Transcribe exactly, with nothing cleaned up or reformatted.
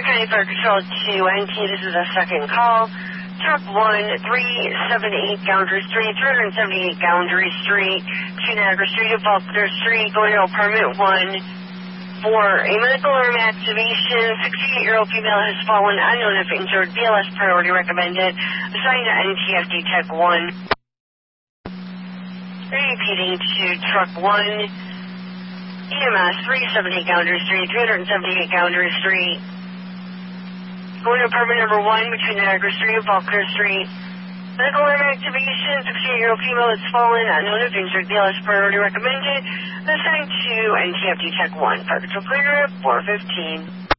County Fire Control to N T, this is a second call. Truck one, three seventy-eight Gallagher Street, three seventy-eight Gallagher Street, to Niagara Street and Faulkner Street, going to apartment one for a medical arm activation. sixty-eight-year-old female has fallen, unknown if injured, B L S priority recommended, assigned to N T F D Tech one. Repeating to truck one, E M S, three seventy-eight Gallagher Street, three seventy-eight Gallagher Street, going to apartment number one between Niagara Street and Faulkner Street. Medical arm activation, sixty-eight-year-old female has fallen, unknown if injured, B L S priority recommended, assigned to N T F D Tech one. Fire Control clear at four fifteen.